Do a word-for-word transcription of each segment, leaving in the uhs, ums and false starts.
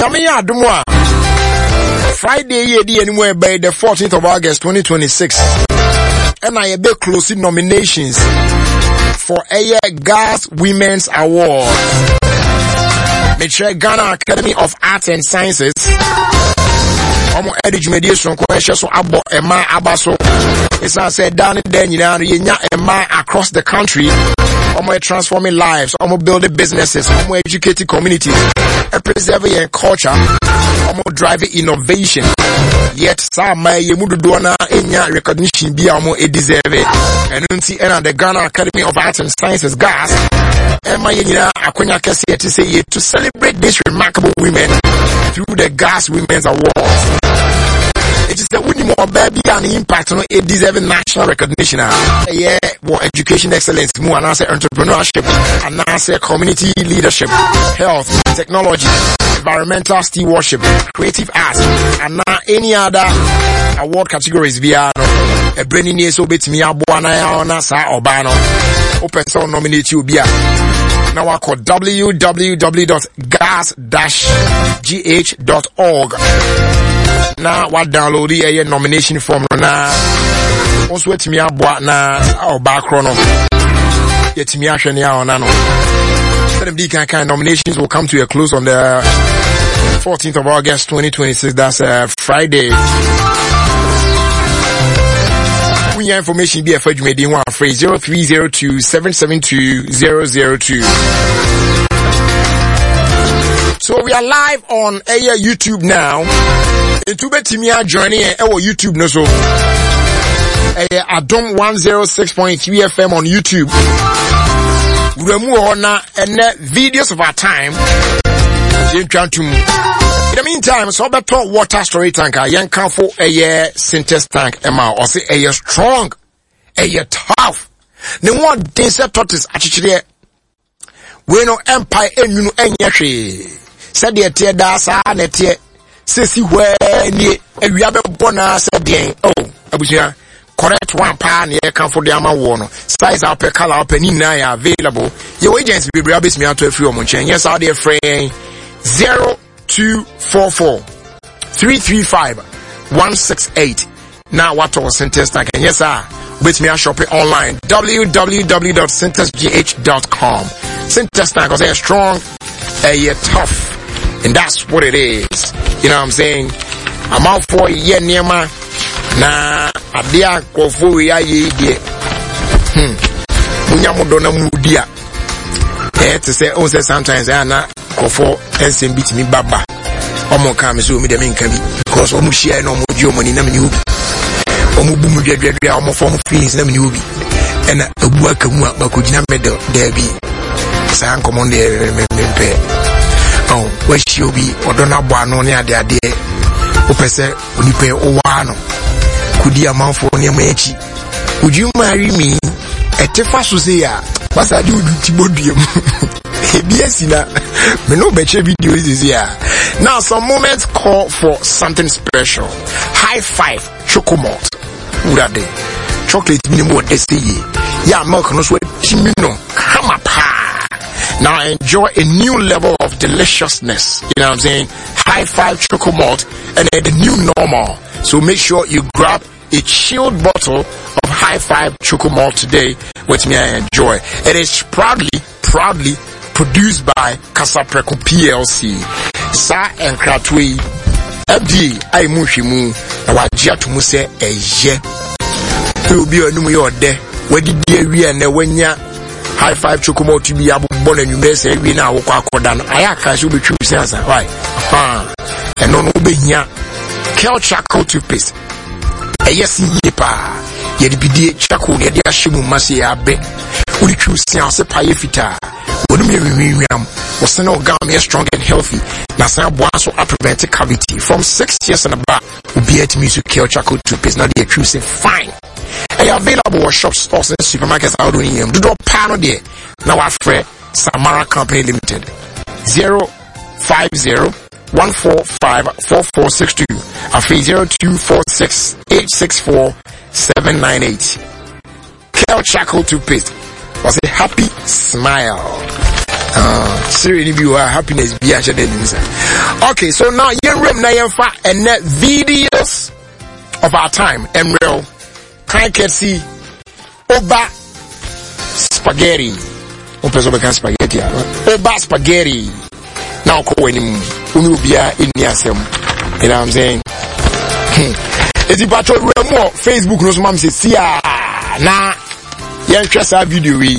Nyamiya Dumwa. Friday ye di anywhere by the fourteenth of August twenty twenty-six. And I be closing nominations for a Gas Women's Award. Metre Ghana Academy of Arts and Sciences. Omo edge mediation question so abo ema abaso. It's I said down there you know yenya ema across the country. Omo transforming lives, omo building businesses, omo educating communities, preserving your culture, omo driving innovation. Yet some may you mudu doana enya recognition be omo e deserve it. And unti ena the Ghana Academy of Arts and Sciences gas. Ema yenya akonya kese to say to celebrate these remarkable women through the Gas Women's Awards. It is the winning more baby and impact on a deserving national recognition. Yeah, more education excellence, more and answer entrepreneurship, and answer community leadership, health, technology, environmental stewardship, creative arts, and now any other award categories via a branding year so bit me a buana or nasa or bano. Open so nominate you via. Now I call w w w dot gas dash g h dot org. Now what download the nomination form now. Also wait me up na our background. Yet me actually on nano. Some kind nominations will come to a close on the fourteenth of August twenty twenty-six. That's uh, Friday. We have information be a fudge made in one phrase zero three zero two seven seven two zero zero two. So we are live on uh, YouTube now. Into Betimia joining our YouTube no so. Uh, Adom one oh six point three F M on YouTube. We remove on and videos of our time. In the meantime, so better water storage tank. I yank for a year Syntex tank. Emma or say a year strong, a year tough. The one desert tortoise actually. We no empire and you know any said the tear dasa and a tear. Sissy where ni we have a bonus again. Oh, Abuja. Correct one pan here come for the ama one. Size up a color up and in available. Your agents will be rabbits me out to a few months. Yes, are there frame zero two four four three three five one six eight. Now what was Syntex tank? Yes, sir. With me, I shop it online. w w w dot syntex g h dot com. Syntex tank was a strong, a tough. And that's what it is. You know what I'm saying? I'm out for a year near my na adia kofu ya ye die. Hmm. Munyamudona mudia. Eh to say oh say sometimes I na kofu ensem bit me baba. Omo ka me so me dem nka bi because omo share no omo di omo ni na me ni obi. Omo bu mu dwadwadwa omo form feelings na me ni obi. And abu aka mu akogina medal there be. Say ankomo dey me me oh, where she'll be, or don't have one on the idea. Opese, Unipe, or one. Could you amount for near Mechi? Would you marry me? A Tefasusia, but I do Tibodium. Yes, me no better video is here. Now, some moments call for something special. High five, Chocomalt. What are they? Chocolate minimum, what they say. Yeah, milk no sweat, Chimino, come up. Now enjoy a new level of deliciousness. You know what I'm saying? High five Chocomalt and then the new normal. So make sure you grab a chilled bottle of High Five Chocomalt today with me and enjoy. It is proudly, proudly produced by Casapreco P L C. Sa and Kratwe F D A I Mushimu Nawajia to Muse Eje. Will be a new day. Where did you and the wenya High Five Chocomalt to be able born and you may say we now walk down. I can't should be true sense. Right. Ah, and no be here. Kel charcoal toothpaste. A yes, yepa. Yet be the charcoal, yet the ashimu masi abe. Would you choose sense a payefita? Would me remember was no gum strong and healthy. Nasa was a preventive cavity from six years and above. Will be at me to Kel charcoal toothpaste. Not the choosing fine. They are available at shops, stores, and supermarkets out in them. Do not panel there. Now I fret Samara Company Limited. Zero five zero one four five four four six two. A fee zero two four six eight six four seven nine eight. Kel charcoal toothpaste was a happy smile. Uh, Siri you are happiness be okay, so now you rem na yemfa and net videos of our time and real can't see Oba spaghetti. Opeso be can spaghetti. Oba spaghetti. Now ko enim unu bia inni asem. You know what I'm saying? Is it patrol more Facebook no so mam say see ah na yen hwɛ sa video we.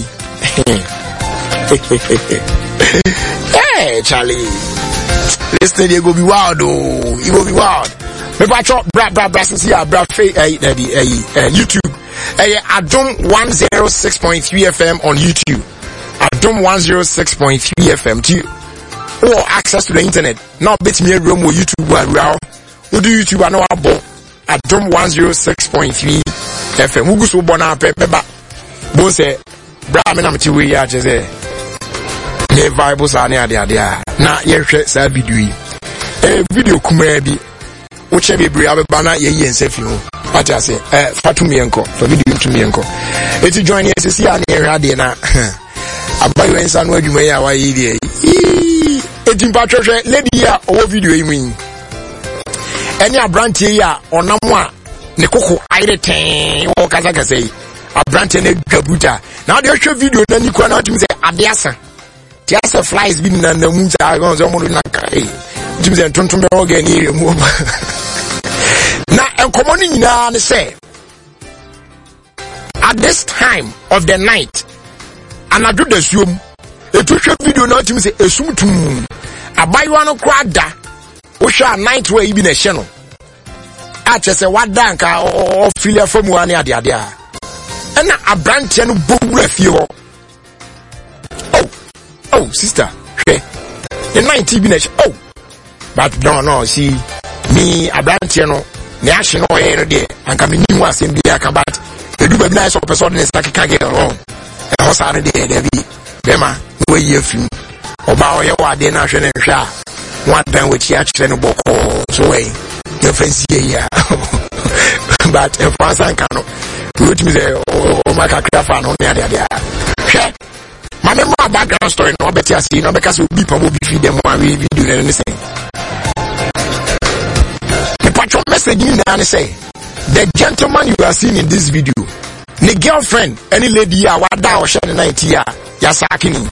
Hey Charlie, listen, you go be wild oh, you go be wild. Me patrol bra bra bra see ah bra face eh eh YouTube. Eh Adom one oh six point three F M on YouTube. Adom one oh six point three F M to or access to the internet. Now bet me a room or YouTube and real. Who do YouTube I know about Adom one oh six point three F M. Who go so bona peba. Bo say bra me na mti we ya say me vibes are near there there. Na ye hwe sa video yi. Eh video kuma bi. Wo che be bra be na ye ye nsefi ho. What I say eh fatumi enko for video to me enko. Eti join yes see na ye hwade na. Abayo ensa no adwuma ya wa yi there. Eti mpa hwehwe lady ya owo video yi mu. Eni abrantie ya onam a ne koko ayre ten wo kasa kasa yi. Abrantie ne gabuta. Na de hwe video na ni kwa na tumi say adeasa. Tiasa flies bi na na mu ta go so mo na kai. Tumi say tonton be organ ni mu. Na enkomo ni nyina ne say at this time of the night anadu da suom etu hwe video na tumi say esum tum abayo no kra da wo hwa night way bi na hye no a chese wada nka o filia famu ani ade ade a na abrantie no bowura fie ho. Oh oh sister hwe the night bi na hye. Oh but no no see me abrantie no me ahye no ye no de anka me ni ho asem bi aka bat edu ba bi na so person ne start kage wrong e ho sa ne de de bi bema we ye film oba o ye wa de na hwe ne hwe a one time with ya chire no boko so way your friends here but if once I can put me there oh my kakra no there there there my memory background story no better see no because we people will be feed them one video anything the patrol message me now say the gentleman you are seeing in this video the girlfriend any lady ya wada o share night ya ya sakini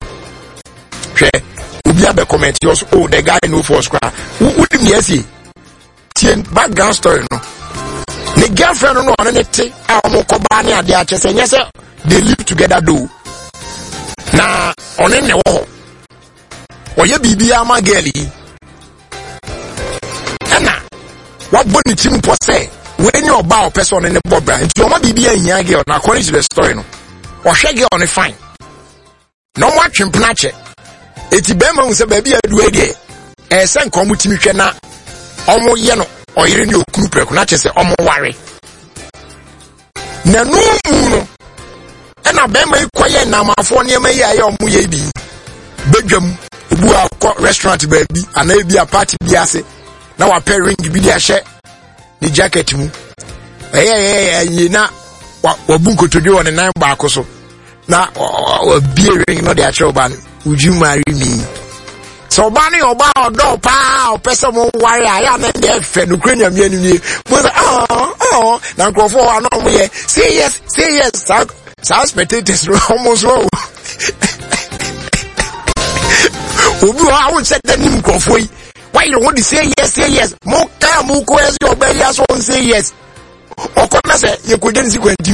Ubi abe comment yours oh the guy no for scrap. Who would me see? Tien background story no. The girlfriend no on anything. I am Kobani at the arches and yes they live together do. Na on any wall. Or ye bibi ama girlie. Anna what bonny team per se when you bow person in the bob brand you ma bibi a young girl according to the story no. Or shaggy on a fine. No watch him plache. Eti bema unse baby adu ede eh se nko mutimi hwe na omo ye no oyire ni okunu preku na chese omo ware na no no e na bema ikoye na mafo ne mayi aye omo ye bi bedwam ebu akọ restaurant baby ana ebi a party bi ase na wa pair ring bi dia hye ni jacket mu eh eh eh na wa bunkotodi won nan ba akoso na obi ring no dia che oba would you marry me? So Bani Oba or do pa or person warrior I am in the Fed Ukrainian enemy. Oh oh now go for an way. Say yes, say yes, South spectators almost low. Ubu I would set the name go for why you want to say yes, say yes. More time muko as your belly as one say yes. Or come say you couldn't see when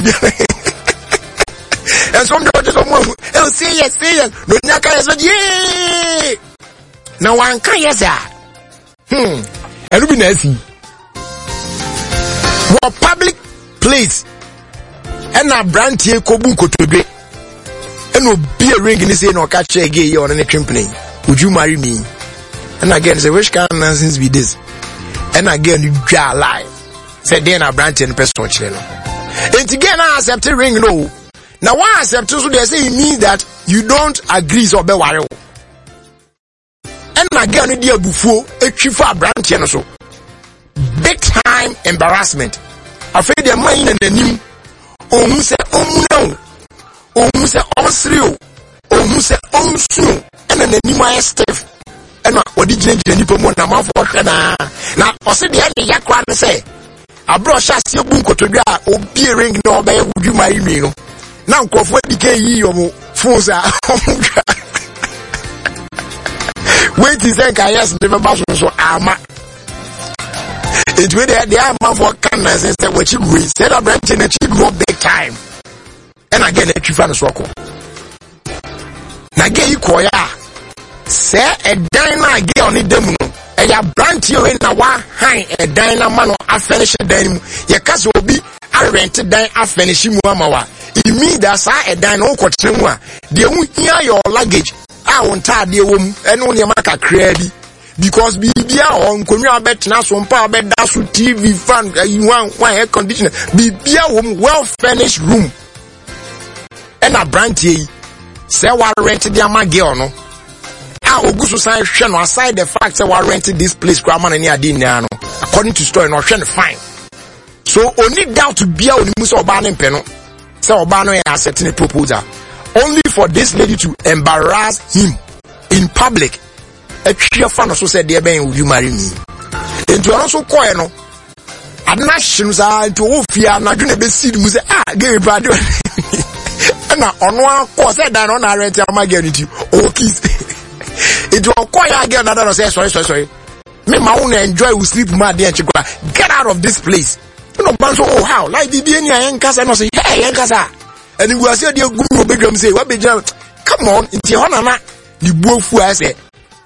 and some judges of one oh say yes, say yes. No nyaka yes, yeah. Now one can yes, hmm. And we be see. What public place? And a brand here kobu kotodwe. And no be a ring in the say no catch a gay on any company. Would you marry me? And again, say which kind of nonsense be this? And again, you draw lie. Say then a brand and person channel. And again, I accept a ring no. Now why accept so they say it means that you don't agree so be worry. And again dia bufo etwifa branch no so. Big time embarrassment. Afraid their mind and the new ohun say ohun ohun say onsrio who say on soon and then you might stiff. And what did you do? Nipo na mafo na na ose de ya yakwa no say abrocha se bunko to dwa obi ring no be would you marry me no na nkofo dike yi yo mo phones a wait is say can yes never pass so ama it we there there man for can say say what you we said that branch na chi grow big time and again e twifa no so ko na ge ikoya say a dina ge on dem no e ya branch you na wa han e dina man a finish dan mu ye ka so obi a rent dan a finish mu amawa it mean that sa e dan no ko tire mu a de hu hia your luggage a won ta de wo mu e no ne maka kra bi because bibia on konwa betna so mpa beda so T V fan you one one air conditioner bibia wo well furnished room and a branch yi say wa rent the ama girl no ah ogusu san hwe no aside the fact say wa rent this place grandma na ni ade nya no according to story no hwe no fine so only doubt to bia oni muso oba ne mpe no say oba no ya accept the proposal only for this lady to embarrass him in public. A tree fan so said dear ben, will you marry me? Into also coin no adnations are to ofia na dwene be seed mu say ah give me brother na ono akọ say dan on rent am again it o kiss it will coin again another say sorry sorry sorry me ma won enjoy we sleep ma dey enchikwa get out of this place you know ban so oh how like the any en kasa no say hey en kasa and we say dey guru obedwam say what be come on into hona na the buofu I say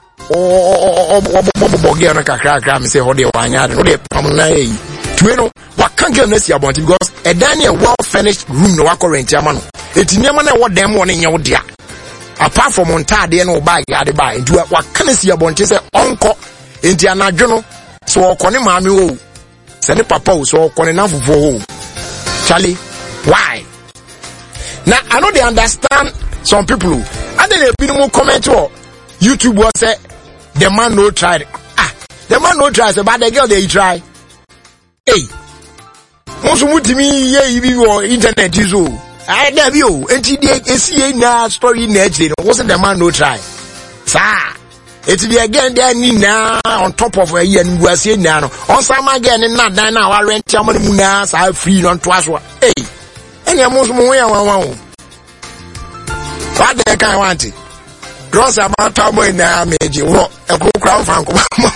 oh oh girl na kakra kakra me say ho dey wanya no dey pam na yi to you know what can get nesi about because a Daniel well furnished room no current ama no etinyama na wo dem won nya wo dia apart from on tade no bag ya de buy into what can nesi about say onko enti anadwo no so okone maame wo se ne papa wo so okone na fofo wo Charlie why now I know they understand some people and then they be no comment or YouTube was say the man no tried. Ah, the man no try, but the girl they try. Hey, most of me yeah, you on internet you so. I never you. And today see na story nature. Wasn't the man no try? Sir, it's the again there ni na on top of a year and we are saying now. On some again and not now. I rent your money na so free on twice. Hey, and you most more one one. What the kind want it? Cross about time in the image, what a cool crowd fan.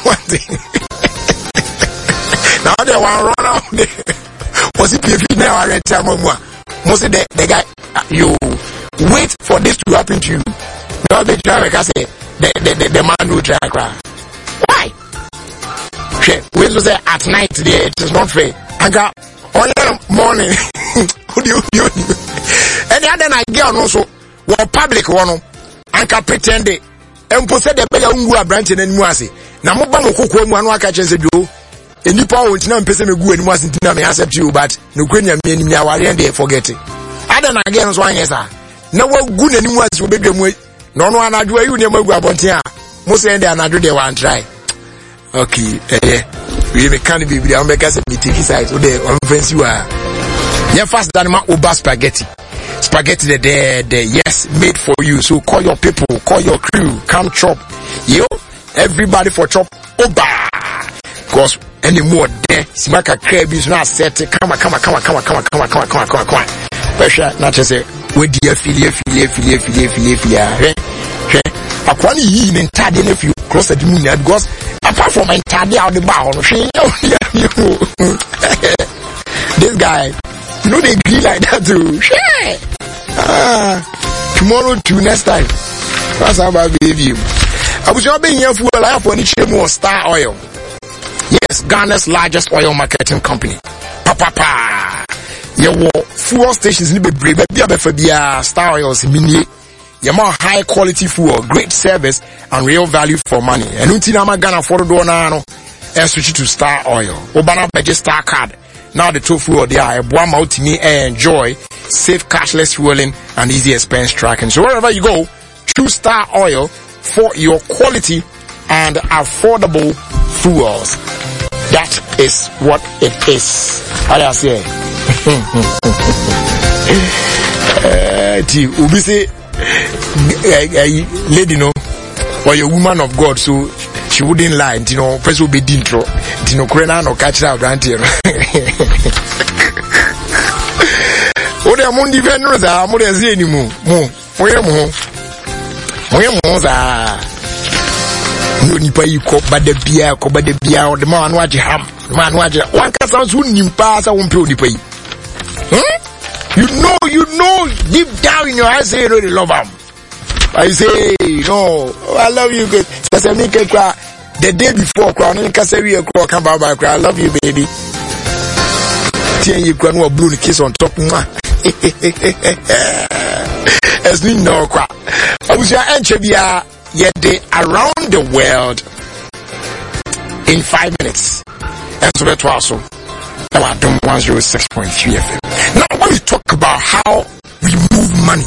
Now they want run out there. Was it if you now read some more? Most of the, the guy, you wait for this to happen to you. Now the driver say, the, the, the, the man will try cry. Why? We will say at night there, it is not fair. I got all the morning. Who do you do? And the other night, girl also, well, public one. Anka pretend and put the bella ungu branch and muasi. Na moba mo kokwa mu anu aka chense bio. Enipa o ntina mpese megu eni muasi ntina me accept you but no kwenya me eni aware and they forget it. Ada na again so anya sa. Na wagu na eni muasi obedwa mu. No no anadwo ayu ne magu abonten a. Mo say dey anadwo dey wan try. Okay, eh we me can be be am make us me take side so dey on fancy wa. Yeah fast than ma oba spaghetti. Spaghetti the there, the yes, made for you. So call your people, call your crew, come chop. Yo, everybody for chop. Oba! Cause anymore there, Simaka crab is not set. Come on, come on, come on, come on, come on, come on, come on, come on, come on, come on. Pressure, not just say, we dear filia, filia, filia, filia, filia, filia. I can't eat in Taddy if you cross the moon because apart from my Taddy out the bow, this guy. You know they agree like that too. Share. Ah, tomorrow to next time. That's how I believe you. I was just being here for a life when it more Star Oil. Yes, Ghana's largest oil marketing company. Papa pa. Your fuel stations need to be brave. Be a for the Star Oils mini. Your more high quality fuel, great service, and real value for money. And until I'm gonna afford to do now, and switch to Star Oil. Obana Beje Star Card. Now the two fuel they are one out me and enjoy safe cashless fueling and easy expense tracking. So wherever you go, choose Star Oil for your quality and affordable fuels. That is what it is. How do I say? Uh, Ubi say uh, lady, no, or a woman of God, so she wouldn't lie, you know, person will be intro, you know, Krena no catch out, auntie. Oh, they are Mundi Venus, I'm more than any more, more, for your more, for your more, no nipa yi ko bada bia ko bada bia o de man waje ham man waje wan ka san so nimpa sa won pe nipa yi hmm? You know, you know deep down in your heart say you know they love him. I say no, oh, I love you good. Say me ke kwa the day before kwa no ka say we kwa ka ba ba kwa I love you baby. Tie you kwa no blue kiss on top ma. As we know kwa abusia enche bia yet they around the world in five minutes. And so that's also now I don't one zero six point three F M. Now when we talk about how we move money,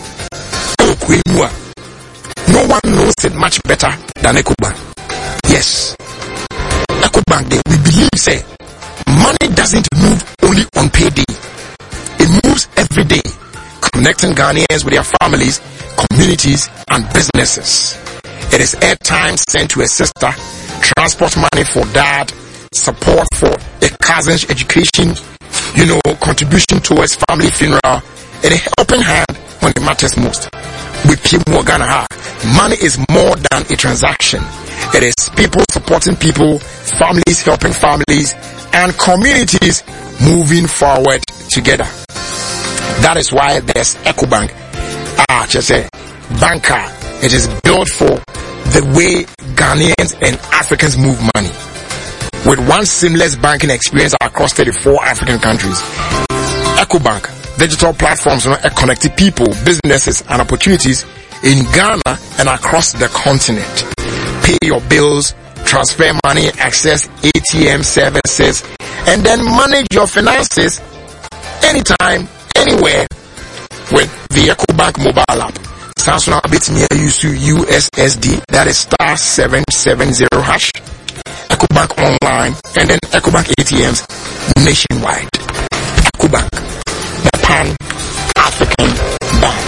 no one knows it much better than EcoBank. Yes, EcoBank, they, we believe say money doesn't move only on payday. It moves every day, connecting Ghanaians with their families, communities and businesses. It is airtime sent to a sister, transport money for dad, support for a cousin's education, you know, contribution towards family funeral, and a helping hand when it matters most. With people Ghana, money is more than a transaction. It is people supporting people, families helping families, and communities moving forward together. That is why there's EcoBank. Ah, just say banker. It is built for the way Ghanaians and Africans move money. With one seamless banking experience across thirty-four African countries. EcoBank, digital platforms, you know, connecting people, businesses and opportunities in Ghana and across the continent. Pay your bills, transfer money, access A T M services, and then manage your finances anytime, anywhere with the EcoBank mobile app. Samsung bit near use U S S D, that is star seven seven zero hash. EcoBank online and then EcoBank A T Ms nationwide. EcoBank, the Pan African Bank.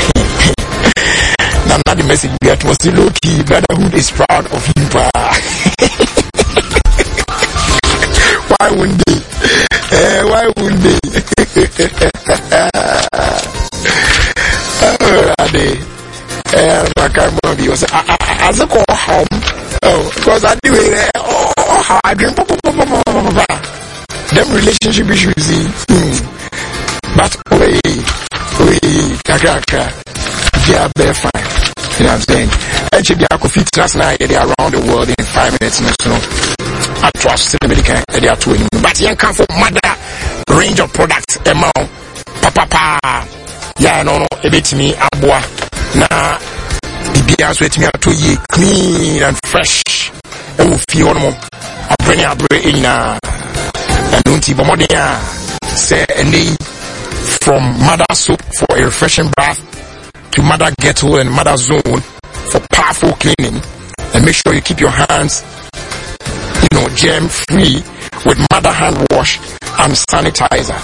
Now, not the message we had was the low key. Brotherhood is proud of you. Why wouldn't they? Uh, why wouldn't they? uh, they uh, I can't remember. He was as a call home. Oh, because I do it. Oh, how I drink. Them relationship issues. Hmm. But wait, wait, kaka, yeah, they're fine. You know what I'm saying? Actually, I could fit last night. They're around the world in five minutes. You know, I trust the American. They are twinning. But you can't for mother range of products. Amount, papa, pa, yeah, no, no, a bit me, abwa, na, the beers with me to ye clean and fresh. I will feel no more. I bring a break in a, and don't even more than say any from mother soap for a refreshing bath to mother ghetto and mother zone for powerful cleaning, and make sure you keep your hands, you know, germ free with mother hand wash and sanitizer.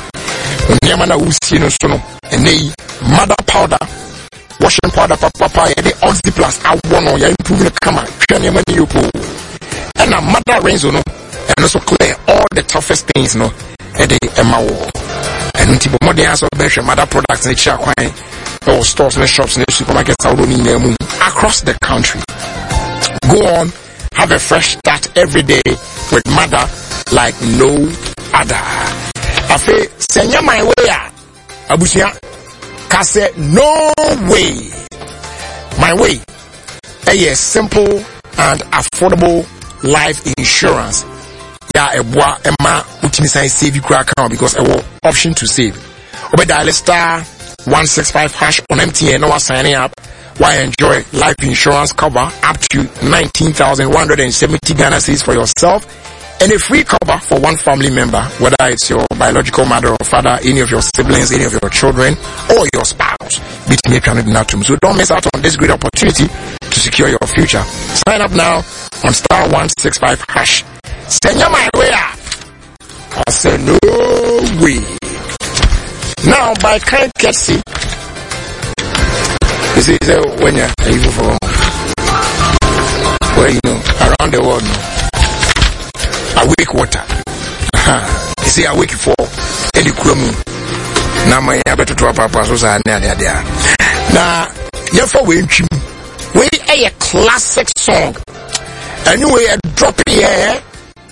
And they mother powder, washing powder, papa, the Oxyplus, I want to improve the camera, and a mother rains, and also clear all the toughest things, no, and the Emma wall. And until more than also better mother products in the or stores and shops and supermarkets across the country. Go on, have a fresh start every day with mother like no other. I say, send you my way. Abusia, can say no way. My way. A simple and affordable life insurance. Yeah, a boy, a man, which means I save you crack account because I will option to save. Over dial star one six five hash on M T N. Now signing up. Why enjoy life insurance cover up to nineteen thousand one hundred seventy Ghana cedis for yourself, and a free cover for one family member, whether it's your biological mother or father, any of your siblings, any of your children, or your spouse. So don't miss out on this great opportunity to secure your future. Sign up now on star one six five hash. Send you my way. I said no way. Now by kind courtesy, the You see, so when you're evil for, well, you know, around the world, awake water. You see, awake for any crumb. Now, my better to our papa, so I know there. Now, therefore, we we a classic song. Anyway, a drop here.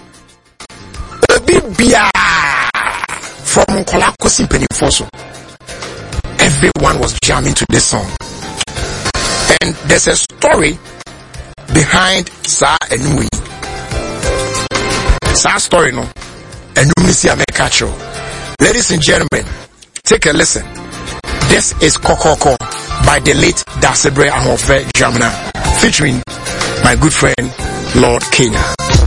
A big beer from Kolako Symphony Fosso. Everyone was jamming to this song. And there's a story behind Sa Enui. Sa story, no? Enumisi Amekacho. Ladies and gentlemen, take a listen. This is Kokoko by the late Dasebre Ahofe Jamna, featuring my good friend Lord Kenya.